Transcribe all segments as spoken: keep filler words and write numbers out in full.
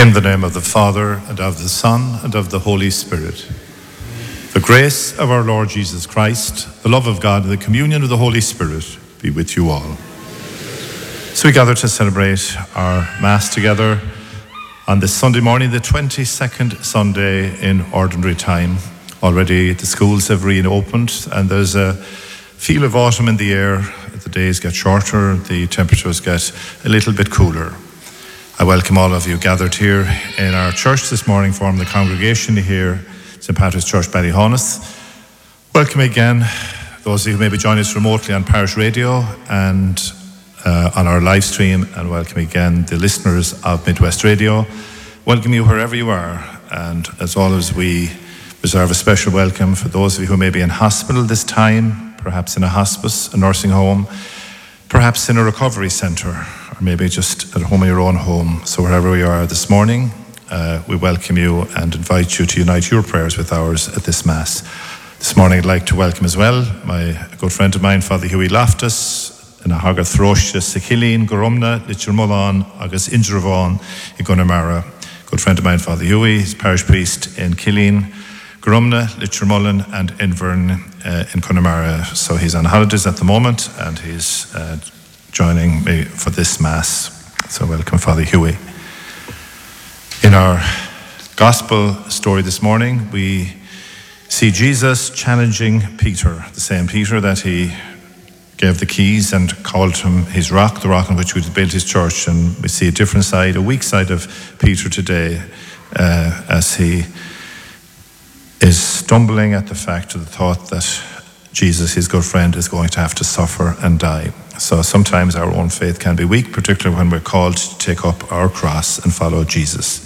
In the name of the Father, and of the Son, and of the Holy Spirit. The grace of our Lord Jesus Christ, the love of God, and the communion of the Holy Spirit be with you all. So we gather to celebrate our Mass together on this Sunday morning, the twenty-second Sunday in Ordinary Time. Already the schools have reopened, and there's a feel of autumn in the air. The days get shorter, the temperatures get a little bit cooler. I welcome all of you gathered here in our church this morning, forming the congregation here, Saint Patrick's Church, Ballyhonus. Welcome again those of you who maybe join us remotely on Parish Radio and uh, on our live stream, and welcome again the listeners of Midwest Radio. Welcome you wherever you are, and as always we reserve a special welcome for those of you who may be in hospital this time, perhaps in a hospice, a nursing home, perhaps in a recovery centre, or maybe just at home in your own home. So wherever you are this morning, uh, we welcome you and invite you to unite your prayers with ours at this Mass. This morning I'd like to welcome as well my good friend of mine, Father Hughie Loftus, in a hagad throsh sa Killeen, Gorumna, Lichtermullan, agus Injravon, in Connemara. Good friend of mine, Father Hughie, he's parish priest in Killeen, Gorumna, Lichtermullan, and Invern uh, in Connemara. So he's on holidays at the moment, and he's uh, joining me for this Mass. So welcome, Father Hughie. In our Gospel story this morning, we see Jesus challenging Peter, the same Peter that he gave the keys and called him his rock, the rock on which he would build his church. And we see a different side, a weak side of Peter today, uh, as he is stumbling at the fact of the thought that Jesus, his good friend, is going to have to suffer and die. So sometimes our own faith can be weak, particularly when we're called to take up our cross and follow Jesus.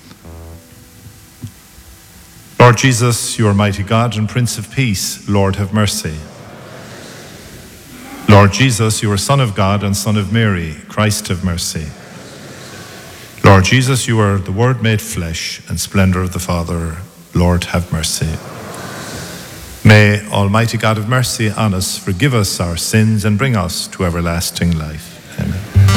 Lord Jesus, you are mighty God and Prince of Peace. Lord, have mercy. Lord Jesus, you are Son of God and Son of Mary. Christ, have mercy. Lord Jesus, you are the Word made flesh and splendor of the Father. Lord, have mercy. May Almighty God have mercy on us, forgive us our sins, and bring us to everlasting life.